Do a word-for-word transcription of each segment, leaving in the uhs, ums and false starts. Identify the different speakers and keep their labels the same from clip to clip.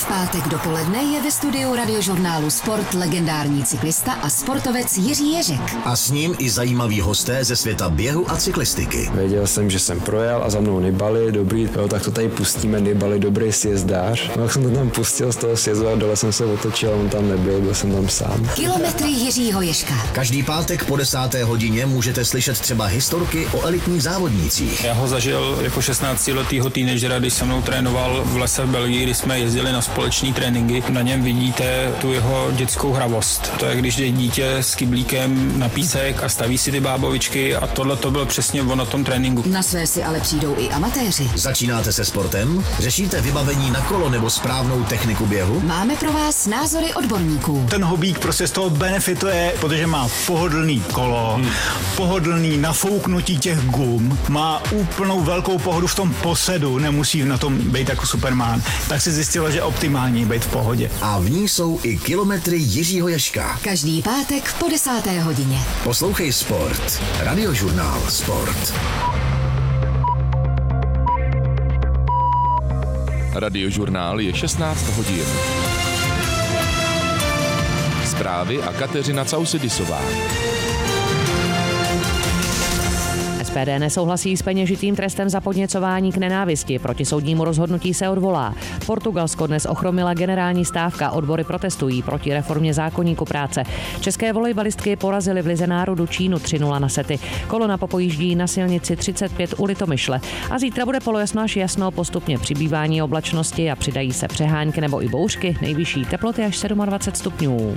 Speaker 1: pátek dopoledne je ve studiu Radiožurnálu Sport legendární cyklista a sportovec Jiří Ježek.
Speaker 2: A s ním i zajímaví hosté ze světa běhu a cyklistiky.
Speaker 3: Věděl jsem, že jsem projel a za mnou Nibali, dobrý, jo, tak to tady pustíme, Nibali, dobrý sjezdář. No, jak jsem to tam pustil z toho sjezdu a dole jsem se otočil, on tam nebyl, byl jsem tam sám.
Speaker 1: Kilometry Jiřího Ježka.
Speaker 2: Každý pátek po desáté hodině můžete slyšet třeba historky o elitních závodnících.
Speaker 4: Já ho zažil jako šestnáctiletýho teenagera, když se mnou trénoval v lese v Belgii, kdy jsme jezdili na společné tréninky. Na něm vidíte tu jeho dětskou hravost. To je, když jde dítě s kyblíkem na písek a staví si ty bábovičky, a tohle to bylo přesně on na tom tréninku.
Speaker 1: Na své si ale přijdou i amatéři.
Speaker 2: Začínáte se sportem? Řešíte vybavení na kolo nebo správnou techniku běhu?
Speaker 1: Máme pro vás názory odborníků.
Speaker 5: Ten hobík prostě z toho benefituje, protože má pohodlný kolo, hmm. pohodlný nafouknutí těch gum, má úplnou velkou pohodu v tom posedu, nemusí na tom být jako Superman. Tak se zjistilo, že optimální být v pohodě.
Speaker 2: A v ní jsou i kilometry Jiřího Ježka.
Speaker 1: Každý pátek po desáté hodině.
Speaker 2: Poslouchej Sport. Radiožurnál Sport.
Speaker 6: Radiožurnál je šestnáct hodin. Zprávy a Kateřina Causidisová.
Speaker 7: S P D nesouhlasí s peněžitým trestem za podněcování k nenávisti. Proti soudnímu rozhodnutí se odvolá. Portugalsko dnes ochromila generální stávka. Odbory protestují proti reformě zákoníku práce. České volejbalistky porazily v lize národů Čínu tři nula na sety. Kolona popojíždí na silnici třicet pět u Litomyšle. A zítra bude polojasno až jasno, postupně přibývání oblačnosti a přidají se přehánky nebo i bouřky. Nejvyšší teploty až dvacet sedm stupňů.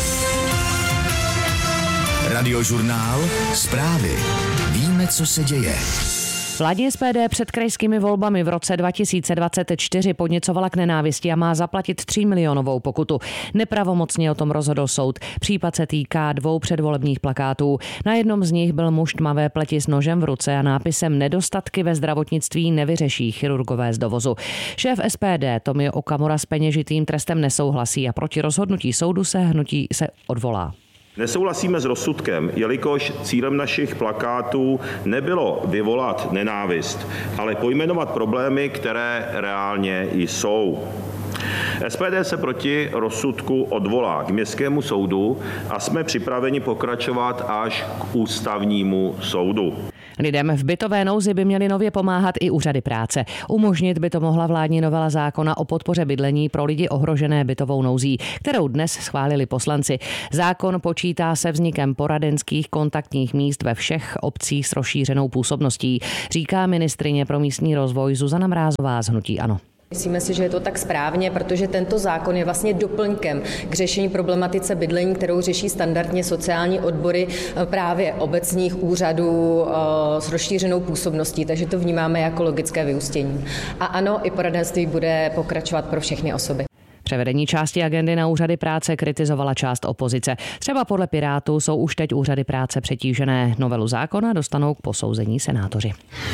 Speaker 2: Radiožurnál Zprávy. Víme, co se děje.
Speaker 7: Vládní S P D před krajskými volbami v roce dva tisíce dvacet čtyři podněcovala k nenávisti a má zaplatit tří milionovou pokutu. Nepravomocně o tom rozhodl soud. Případ se týká dvou předvolebních plakátů. Na jednom z nich byl muž tmavé pleti s nožem v ruce a nápisem Nedostatky ve zdravotnictví nevyřeší chirurgové z dovozu. Šéf S P D Tomio Okamura s peněžitým trestem nesouhlasí a proti rozhodnutí soudu se hnutí se odvolá.
Speaker 8: Nesouhlasíme s rozsudkem, jelikož cílem našich plakátů nebylo vyvolat nenávist, ale pojmenovat problémy, které reálně jsou. S P D se proti rozsudku odvolá k městskému soudu a jsme připraveni pokračovat až k ústavnímu soudu.
Speaker 7: Lidem v bytové nouzi by měly nově pomáhat i úřady práce. Umožnit by to mohla vládní novela zákona o podpoře bydlení pro lidi ohrožené bytovou nouzí, kterou dnes schválili poslanci. Zákon počítá se vznikem poradenských kontaktních míst ve všech obcích s rozšířenou působností, říká ministryně pro místní rozvoj Zuzana Mrázová z hnutí ANO.
Speaker 9: Myslíme si, že je to tak správně, protože tento zákon je vlastně doplňkem k řešení problematice bydlení, kterou řeší standardně sociální odbory právě obecních úřadů s rozšířenou působností, takže to vnímáme jako logické vyústění. A ano, i poradenství bude pokračovat pro všechny osoby.
Speaker 7: Převedení části agendy na úřady práce kritizovala část opozice. Třeba podle Pirátů jsou už teď úřady práce přetížené. Novelu zákona dostanou k posouzení senátoři.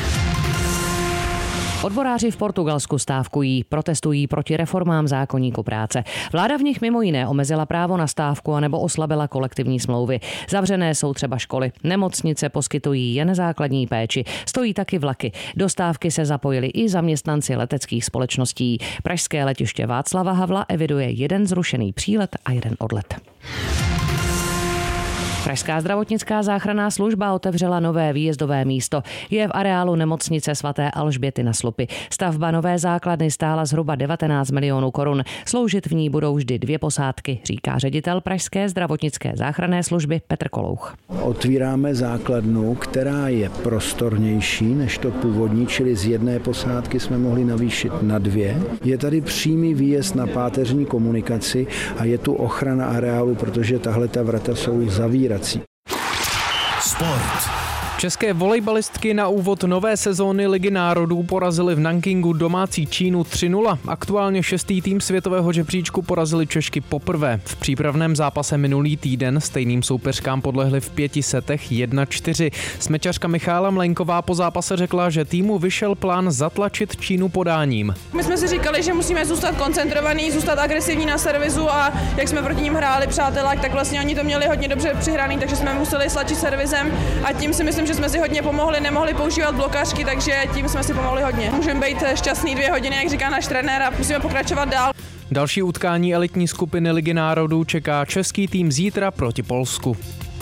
Speaker 7: Odboráři v Portugalsku stávkují, protestují proti reformám zákoníku práce. Vláda v nich mimo jiné omezila právo na stávku anebo oslabila kolektivní smlouvy. Zavřené jsou třeba školy. Nemocnice poskytují jen základní péči. Stojí taky vlaky. Do stávky se zapojili i zaměstnanci leteckých společností. Pražské letiště Václava Havla eviduje jeden zrušený přílet a jeden odlet. Pražská zdravotnická záchranná služba otevřela nové výjezdové místo. Je v areálu nemocnice svaté Alžběty na Slupy. Stavba nové základny stála zhruba devatenáct milionů korun. Sloužit v ní budou vždy dvě posádky, říká ředitel Pražské zdravotnické záchranné služby Petr Kolouch.
Speaker 10: Otvíráme základnu, která je prostornější než to původní, čili z jedné posádky jsme mohli navýšit na dvě. Je tady přímý výjezd na páteřní komunikaci a je tu ochrana areálu, protože tahle ta vrata jsou zavírací.
Speaker 2: Sport.
Speaker 11: České volejbalistky na úvod nové sezóny Ligy národů porazily v Nankingu domácí Čínu tři nula. Aktuálně šestý tým světového žebříčku porazili Češky poprvé. V přípravném zápase minulý týden stejným soupeřkám podlehli v pěti setech jedna čtyři. Smečařka Michála Mlejnková po zápase řekla, že týmu vyšel plán zatlačit Čínu podáním.
Speaker 12: My jsme si říkali, že musíme zůstat koncentrovaní, zůstat agresivní na servisu a jak jsme proti ním hráli přátelák, tak vlastně oni to měli hodně dobře přihraný, takže jsme museli slačit servisem a tím si myslím, že jsme si hodně pomohli, nemohli používat blokařky, takže tím jsme si pomohli hodně. Můžeme být šťastný dvě hodiny, jak říká náš trenér, a musíme pokračovat dál.
Speaker 11: Další utkání elitní skupiny Ligy národů čeká český tým zítra proti Polsku.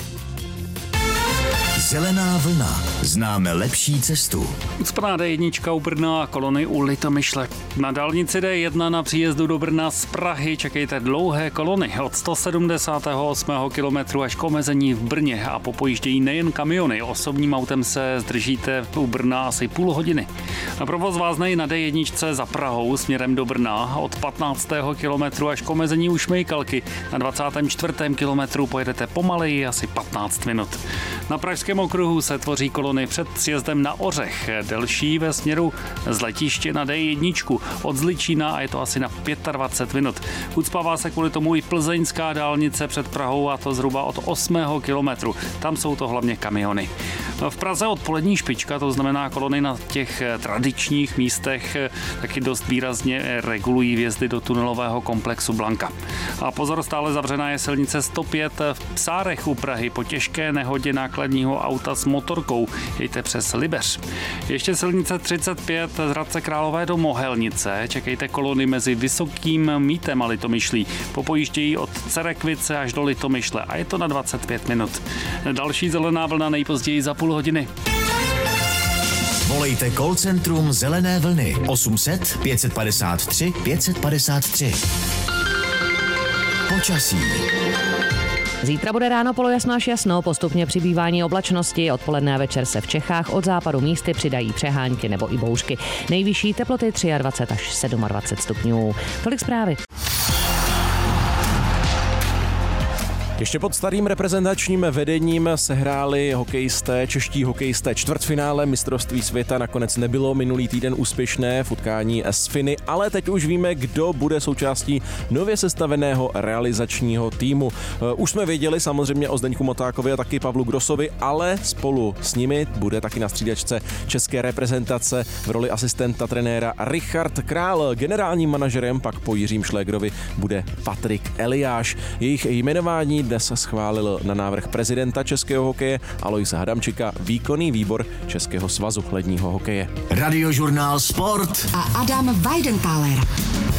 Speaker 2: Zelená vlna. Známe lepší cestu.
Speaker 13: Ucpaná dé jedna u Brna a kolony u Litomyšle. Na dálnici dé jedna na příjezdu do Brna z Prahy čekejte dlouhé kolony od sto sedmdesátého osmého kilometru až k omezení v Brně a po pojíždějí nejen kamiony. Osobním autem se zdržíte u Brna asi půl hodiny. A provoz váznej na dé jedna za Prahou směrem do Brna od patnáctého kilometru až k omezení u Šmejkalky. Na dvacátém čtvrtém kilometru pojedete pomaleji asi patnáct minut. Na pražském okruhu se tvoří kolony před sjezdem na Ořech, delší ve směru z letiště na dé jedna od Zličína a je to asi na dvacet pět minut. Ucpává se kvůli tomu i plzeňská dálnice před Prahou a to zhruba od osmého kilometru. Tam jsou to hlavně kamiony. V Praze odpolední špička, to znamená kolony na těch tradičních místech, taky dost výrazně regulují vjezdy do tunelového komplexu Blanka. A pozor, stále zavřená je silnice sto pět v Psárech u Prahy po těžké nehodě nákladního auta s motorkou. Jejte přes Libeř. Ještě silnice třicet pět z Hradce Králové do Mohelnice. Čekejte kolony mezi Vysokým Mítem a Litomyšlí. Popojíždějí od Cerekvice až do Litomyšle a je to na dvacet pět minut. Další zelená vlna nejpozději za půl hodiny.
Speaker 2: Volejte call centrum Zelené vlny osm set pět padesát tři pět padesát tři. Počasí.
Speaker 7: Zítra bude ráno polojasno až jasno, postupně přibývání oblačnosti, odpoledne a večer se v Čechách od západu místy přidají přehánky nebo i bouřky. Nejvyšší teploty dvacet tři až dvacet sedm stupňů. Tolik zprávy.
Speaker 14: Ještě pod starým reprezentačním vedením sehráli hokejisté, čeští hokejisté čtvrtfinále mistrovství světa. Nakonec nebylo minulý týden úspěšné v utkání s Finy, ale teď už víme, kdo bude součástí nově sestaveného realizačního týmu. Už jsme věděli samozřejmě o Zdeňku Motákovi a taky Pavlu Grossovi, ale spolu s nimi bude taky na střídačce české reprezentace v roli asistenta trenéra Richard Král. Generálním manažerem pak po Jiřím Šlégrovi bude Patrik Eliáš. Jejich jmenování dnes schválil na návrh prezidenta českého hokeje Aloise Hadamčika výkonný výbor Českého svazu ledního hokeje.
Speaker 2: Radiožurnál Sport
Speaker 1: a Adam Weidenthaler.